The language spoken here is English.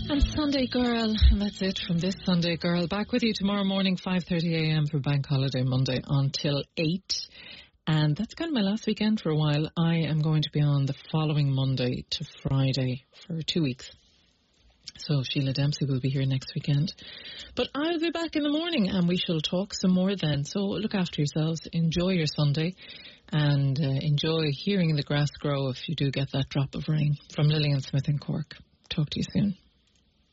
And Sunday Girl, and that's it from this Sunday Girl. Back with you tomorrow morning, 5:30am for Bank Holiday Monday until 8. And that's kind of my last weekend for a while. I am going to be on the following Monday to Friday for 2 weeks. So Sheila Dempsey will be here next weekend. But I'll be back in the morning and we shall talk some more then. So look after yourselves. Enjoy your Sunday and enjoy hearing the grass grow if you do get that drop of rain. From Lillian Smith in Cork. Talk to you soon.